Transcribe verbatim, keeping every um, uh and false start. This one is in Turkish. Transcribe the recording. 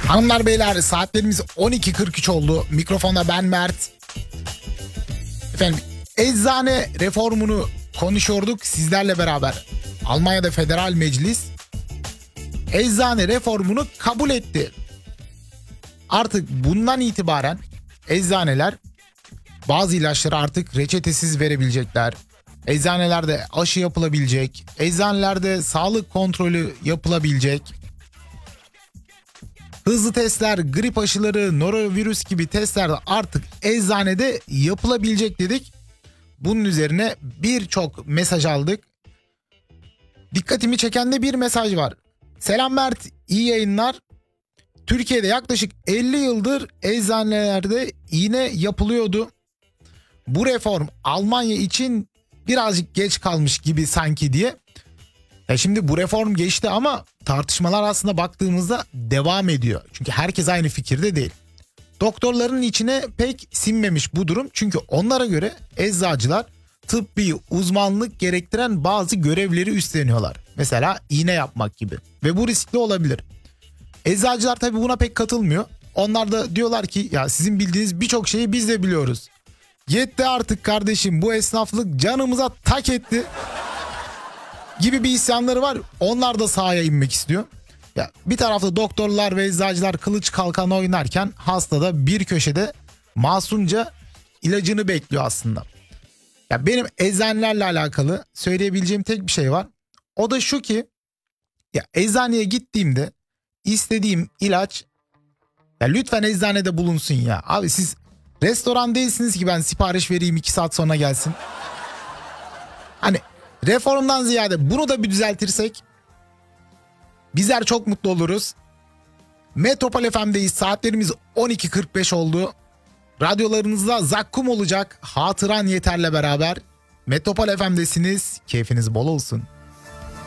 Hanımlar beyler, saatlerimiz on iki kırk üç oldu. Mikrofonda ben Mert. Efendim, eczane reformunu konuşuyorduk sizlerle beraber. Almanya'da Federal Meclis eczane reformunu kabul etti. Artık bundan itibaren eczaneler bazı ilaçları artık reçetesiz verebilecekler. Eczanelerde aşı yapılabilecek. Eczanelerde sağlık kontrolü yapılabilecek. Hızlı testler, grip aşıları, norovirüs gibi testler de artık eczanede yapılabilecek dedik. Bunun üzerine birçok mesaj aldık. Dikkatimi çeken de bir mesaj var. Selam Mert, iyi yayınlar. Türkiye'de yaklaşık elli yıldır eczanelerde iğne yapılıyordu. Bu reform Almanya için birazcık geç kalmış gibi sanki diye. Ya şimdi bu reform geçti ama tartışmalar aslında baktığımızda devam ediyor. Çünkü herkes aynı fikirde değil. Doktorların içine pek sinmemiş bu durum. Çünkü onlara göre eczacılar tıbbi uzmanlık gerektiren bazı görevleri üstleniyorlar. Mesela iğne yapmak gibi. Ve bu riskli olabilir. Eczacılar tabii buna pek katılmıyor. Onlar da diyorlar ki ya sizin bildiğiniz birçok şeyi biz de biliyoruz. Yetti artık kardeşim, bu esnaflık canımıza tak etti gibi bir isyanları var. Onlar da sahaya inmek istiyor. Ya bir tarafta doktorlar ve eczacılar kılıç kalkan oynarken hasta da bir köşede masumca ilacını bekliyor aslında. Ya benim eczanelerle alakalı söyleyebileceğim tek bir şey var. O da şu ki ya eczaneye gittiğimde istediğim ilaç ya lütfen eczanede bulunsun ya. Abi siz restoran değilsiniz ki ben sipariş vereyim iki saat sonra gelsin. Hani reformdan ziyade bunu da bir düzeltirsek bizler çok mutlu oluruz. Metropol F M'deyiz. Saatlerimiz on iki kırk beş oldu. Radyolarınızda zakkum olacak. Hatıran yeterle beraber Metropol F M'desiniz. Keyfiniz bol olsun.